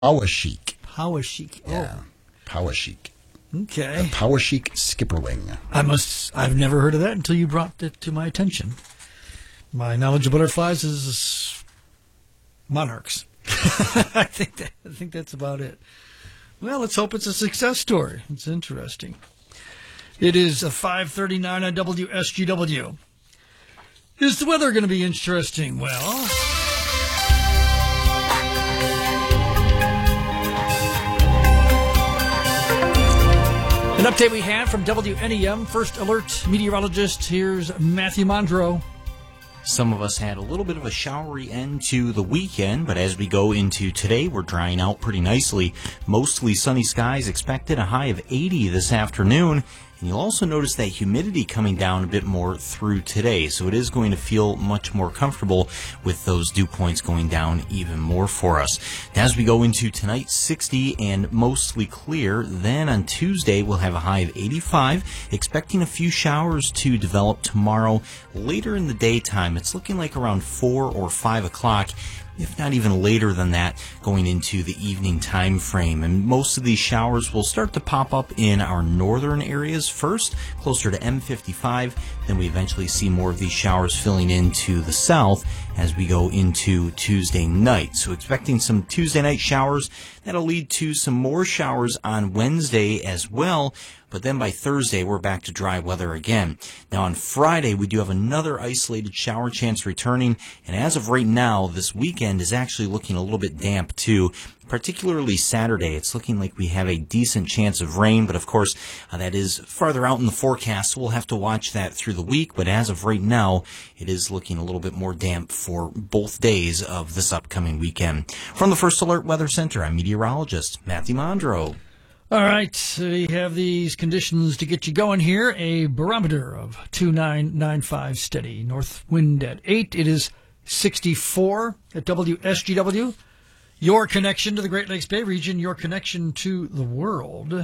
Power Chic. Power Chic. Yeah. Power Chic. Okay. The Power Chic Skipperwing. I've never heard of that until you brought it to my attention. My knowledge of butterflies is monarchs. I think that's about it. Well, let's hope it's a success story. It's interesting. It is 5:39 on WSGW. Is the weather going to be interesting? Well, an update we have from WNEM First Alert meteorologist. Here's Matthew Mondro. Some of us had a little bit of a showery end to the weekend, but as we go into today, we're drying out pretty nicely. Mostly sunny skies expected, a high of 80 this afternoon. And you'll also notice that humidity coming down a bit more through today, so it is going to feel much more comfortable with those dew points going down even more for us. As we go into tonight, 60 and mostly clear. Then on Tuesday, we'll have a high of 85, expecting a few showers to develop tomorrow. Later in the daytime, it's looking like around 4 or 5 o'clock. If not even later than that, going into the evening time frame. And most of these showers will start to pop up in our northern areas first, closer to M55. Then we eventually see more of these showers filling into the south as we go into Tuesday night. So expecting some Tuesday night showers. That'll lead to some more showers on Wednesday as well. But then by Thursday, we're back to dry weather again. Now on Friday, we do have another isolated shower chance returning. And as of right now, this weekend is actually looking a little bit damp too. Particularly Saturday, it's looking like we have a decent chance of rain. But of course, that is farther out in the forecast, so we'll have to watch that through the week. But as of right now, it is looking a little bit more damp for both days of this upcoming weekend. From the First Alert Weather Center, I'm meteorologist Matthew Mondro. All right, we have these conditions to get you going here. A barometer of 2995 steady. North wind at 8. It is 64 at WSGW. Your connection to the Great Lakes Bay region, your connection to the world.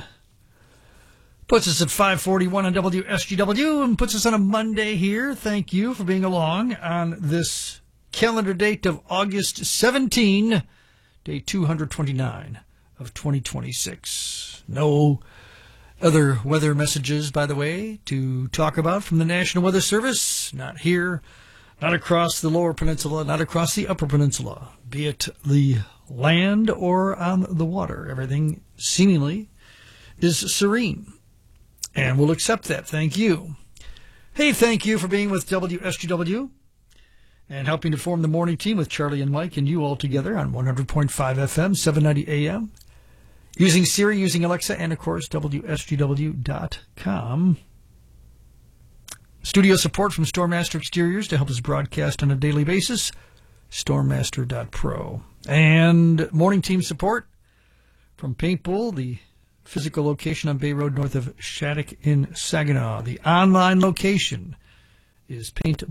Puts us at 541 on WSGW and puts us on a Monday here. Thank you for being along on this calendar date of August 17, day 229 of 2026. No other weather messages, by the way, to talk about from the National Weather Service. Not here, not across the Lower Peninsula, not across the Upper Peninsula, be it the land or on the water. Everything seemingly is serene, and we'll accept that. Thank you. Hey, thank you for being with WSGW and helping to form the morning team with Charlie and Mike and you all together on 100.5 FM, 790 AM. Using Siri, using Alexa, and, of course, WSGW.com. Studio support from Stormmaster Exteriors to help us broadcast on a daily basis, stormmaster.pro. And morning team support from Paintbull, the physical location on Bay Road north of Shattuck in Saginaw. The online location is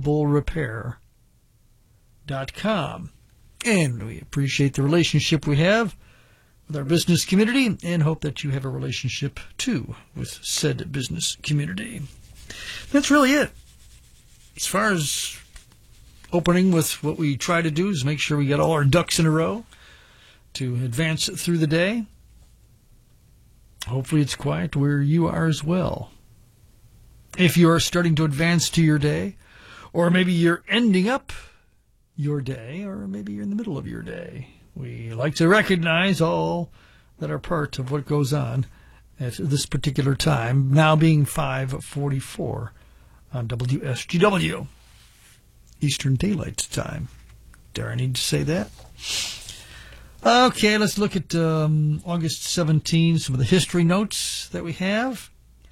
paintbullrepair.com. And we appreciate the relationship we have with our business community and hope that you have a relationship, too, with said business community. That's really it. As far as opening with what we try to do is make sure we get all our ducks in a row to advance through the day. Hopefully it's quiet where you are as well. If you are starting to advance to your day, or maybe you're ending up your day, or maybe you're in the middle of your day, we like to recognize all that are part of what goes on at this particular time, now being 5:44 on WSGW, Eastern Daylight Time. Dare I need to say that? Okay, let's look at August 17, some of the history notes that we have.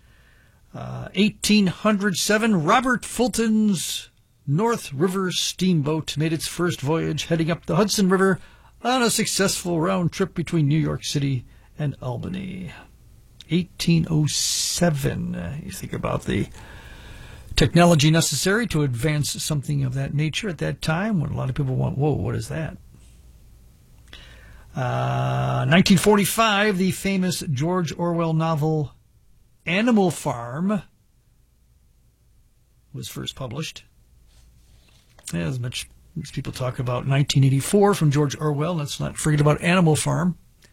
1807, Robert Fulton's North River steamboat made its first voyage heading up the Hudson River on a successful round trip between New York City and Albany. 1807. You think about the technology necessary to advance something of that nature at that time when a lot of people went, whoa, what is that? 1945, the famous George Orwell novel Animal Farm was first published. As much as people talk about 1984 from George Orwell, let's not forget about Animal Farm.